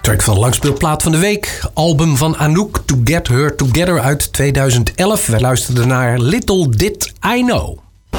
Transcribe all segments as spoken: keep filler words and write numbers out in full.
Track van Langspeelplaat van de week. Album van Anouk, To Get Her Together uit tweeduizend elf. Wij luisterden naar Little Did I Know.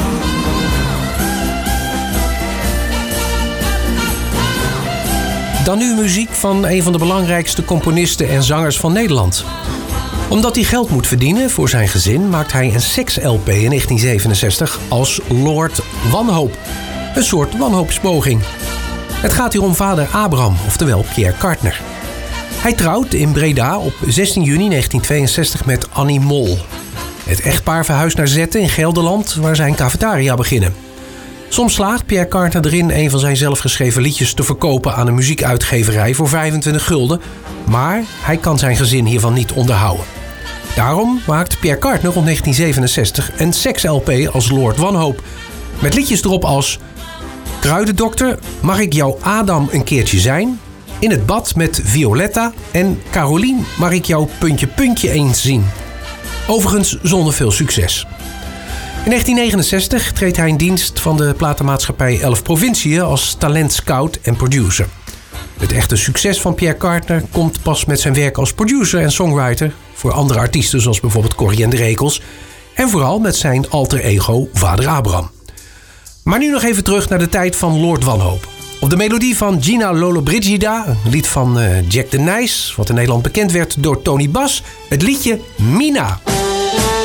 Dan nu muziek van een van de belangrijkste componisten en zangers van Nederland. Omdat hij geld moet verdienen voor zijn gezin, maakt hij een seks-L P in negentien zevenenzestig als Lord Wanhoop. Een soort wanhoopspoging. Het gaat hier om vader Abraham, oftewel Pierre Kartner. Hij trouwt in Breda op zestien juni negentien tweeënzestig met Annie Mol. Het echtpaar verhuist naar Zetten in Gelderland, waar zij een cafetaria beginnen. Soms slaagt Pierre Kartner erin een van zijn zelfgeschreven liedjes te verkopen aan een muziekuitgeverij voor vijfentwintig gulden, maar hij kan zijn gezin hiervan niet onderhouden. Daarom maakt Pierre Kartner rond negentien zevenenzestig een seks-L P als Lord Wanhoop, met liedjes erop als Kruidendokter, Mag ik jouw Adam een keertje zijn? In het bad met Violetta en Carolien, Mag ik jouw puntje puntje eens zien? Overigens zonder veel succes. In negentien negenenzestig treedt hij in dienst van de platenmaatschappij Elf Provinciën als talentscout en producer. Het echte succes van Pierre Kartner komt pas met zijn werk als producer en songwriter voor andere artiesten zoals bijvoorbeeld Corrie en de Rekels en vooral met zijn alter ego vader Abraham. Maar nu nog even terug naar de tijd van Lord Wanhoop. Op de melodie van Gina Lollobrigida, een lied van uh, Jack de Nijs, wat in Nederland bekend werd door Tony Bas, het liedje Mina.